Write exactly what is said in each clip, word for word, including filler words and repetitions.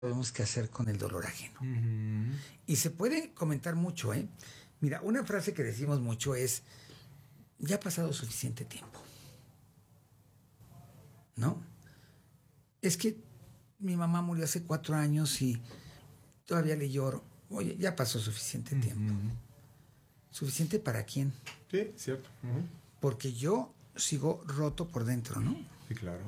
sabemos qué hacer con el dolor ajeno. Uh-huh. Y se puede comentar mucho, ¿eh? Mira, una frase que decimos mucho es, ya ha pasado suficiente tiempo, ¿no? Es que mi mamá murió hace cuatro años y todavía le lloro. Oye, ya pasó suficiente uh-huh. tiempo. ¿Suficiente para quién? Sí, cierto. Uh-huh. Porque yo sigo roto por dentro, ¿no? Sí, claro.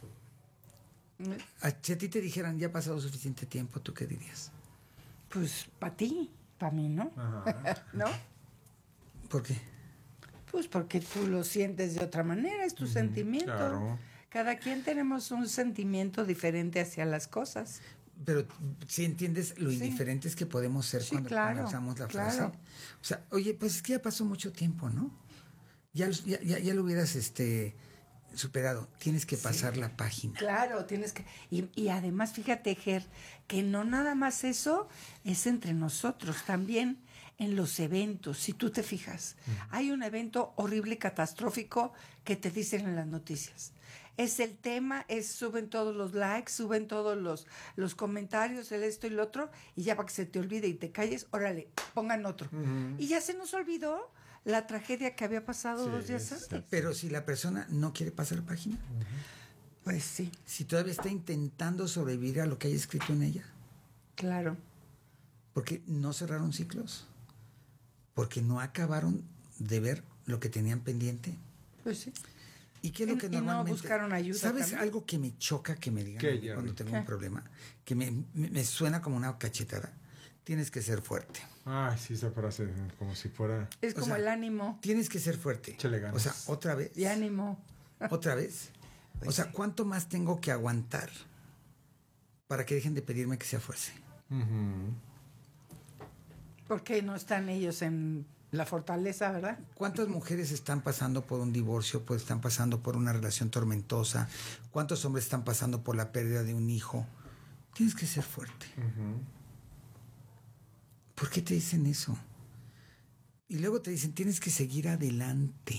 A, si a ti te dijeran, ya ha pasado suficiente tiempo, ¿tú qué dirías? Pues para ti, para mí, ¿no? ¿No? ¿Por qué? Pues porque tú lo sientes de otra manera, es tu uh-huh. sentimiento. Claro. Cada quien tenemos un sentimiento diferente hacia las cosas. Pero si entiendes lo sí. indiferentes que podemos ser sí, cuando claro, usamos la claro. frase. O sea, oye, pues es que ya pasó mucho tiempo, ¿no? Ya, ya, ya, ya lo hubieras este, superado. Tienes que pasar sí. la página. Claro, tienes que... Y, y además, fíjate, Ger, que no nada más eso es entre nosotros, también en los eventos, si tú te fijas. Uh-huh. Hay un evento horrible, catastrófico, que te dicen en las noticias. Es el tema, es suben todos los likes, suben todos los, los comentarios, el esto y lo otro, y ya para que se te olvide y te calles, órale, pongan otro. Uh-huh. Y ya se nos olvidó la tragedia que había pasado sí, dos días antes. Pero si la persona no quiere pasar página, uh-huh. pues sí. Si todavía está intentando sobrevivir a lo que haya escrito en ella. Claro. Porque no cerraron ciclos. Porque no acabaron de ver lo que tenían pendiente. Pues sí. ¿Y qué es lo que y normalmente... no buscaron ayuda. ¿Sabes también? Algo que me choca que me digan ¿Qué, cuando tengo ¿Qué? un problema? Que me, me, me suena como una cachetada. Tienes que ser fuerte. Ay, sí, esa frase como si fuera... Es o como sea, el ánimo. Tienes que ser fuerte. Échale ganas. O sea, otra vez. Y ánimo. ¿Otra vez? Pues o sea, ¿cuánto más tengo que aguantar para que dejen de pedirme que sea fuerte? Uh-huh. ¿Por qué no están ellos en la fortaleza, verdad? ¿Cuántas mujeres están pasando por un divorcio, pues están pasando por una relación tormentosa? ¿Cuántos hombres están pasando por la pérdida de un hijo? Tienes que ser fuerte. Uh-huh. ¿Por qué te dicen eso? Y luego te dicen, tienes que seguir adelante.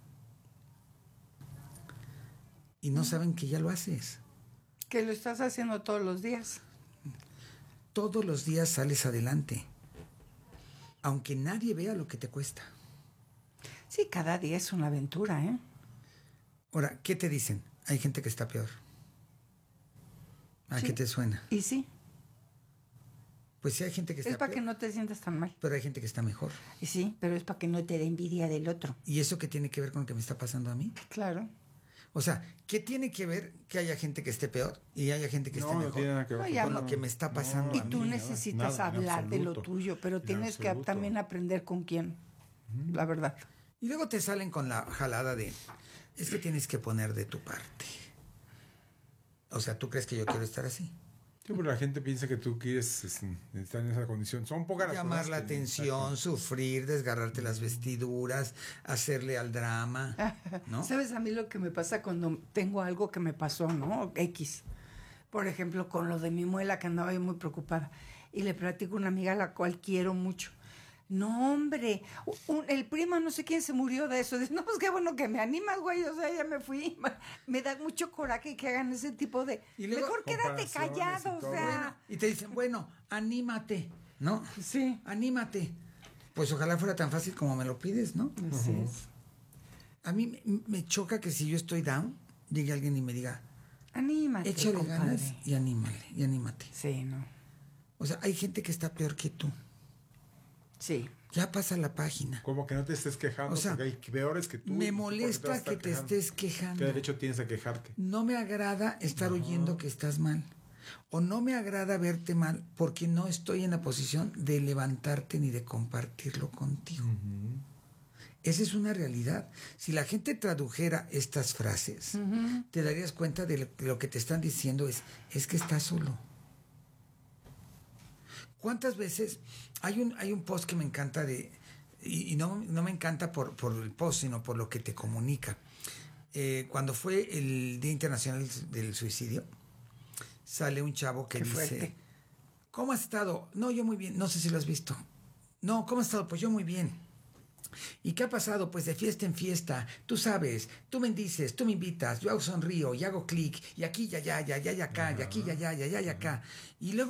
Y no saben que ya lo haces. Que lo estás haciendo todos los días. Todos los días sales adelante. Aunque nadie vea lo que te cuesta. Sí, cada día es una aventura, ¿eh? Ahora, ¿qué te dicen? Hay gente que está peor. ¿A sí. qué te suena? Y sí. Pues sí, hay gente que está Es para peor, que no te sientas tan mal. pero hay gente que está mejor. Y sí, pero es para que no te dé envidia del otro. ¿Y eso qué tiene que ver con lo que me está pasando a mí? Claro. O sea, ¿qué tiene que ver que haya gente que esté peor y haya gente que no, esté mejor? No tiene nada que ver no, ya con no. lo que me está pasando no, a y tú mí. necesitas nada, hablar de lo tuyo, pero en tienes absoluto. que también aprender con quién. Uh-huh. La verdad. Y luego te salen con la jalada de, es que tienes que poner de tu parte. O sea, ¿tú crees que yo quiero estar así? Sí, pero la gente piensa que tú quieres estar en esa condición. Son pocas las llamar la atención, sufrir, desgarrarte las vestiduras, hacerle al drama, ¿no? ¿Sabes a mí lo que me pasa cuando tengo algo que me pasó, ¿no? X. Por ejemplo, con lo de mi muela, que andaba yo muy preocupada. Y le platico a una amiga a la cual quiero mucho. No, hombre, un, el primo no sé quién se murió de eso. Dice, no, pues qué bueno que me animas, güey, o sea, ya me fui. Me da mucho coraje que hagan ese tipo de... Y luego, mejor quédate callado, o sea... Bueno, y te dicen, bueno, anímate, ¿no? Sí. Anímate. Pues ojalá fuera tan fácil como me lo pides, ¿no? Así uh-huh. es. A mí me, me choca que si yo estoy down, llegue alguien y me diga... Anímate, échale compadre. ganas y anímale, y anímate. Sí, no. O sea, hay gente que está peor que tú. Sí. Ya pasa la página. Como que no te estés quejando, o sea, porque hay peores que tú. Me molesta te que te quejando. estés quejando. ¿Qué derecho tienes a quejarte? No me agrada estar no. oyendo que estás mal. O no me agrada verte mal porque no estoy en la posición de levantarte ni de compartirlo contigo. Uh-huh. Esa es una realidad. Si la gente tradujera estas frases, uh-huh. te darías cuenta de lo que te están diciendo es, es que estás solo. ¿Cuántas veces hay un hay un post que me encanta de y, y no, no me encanta por, por el post, sino por lo que te comunica? Eh, cuando fue el Día Internacional del Suicidio, sale un chavo que Qué dice, fuerte. ¿cómo has estado? No, yo muy bien. No sé si lo has visto. No, ¿cómo has estado? Pues yo muy bien. ¿Y qué ha pasado? Pues de fiesta en fiesta, tú sabes, tú me dices, tú me invitas, yo hago sonrío y hago clic, y aquí, ya, ya, ya, ya, ya, acá, y aquí, ya, ya, ya, ya, ya, acá. Y luego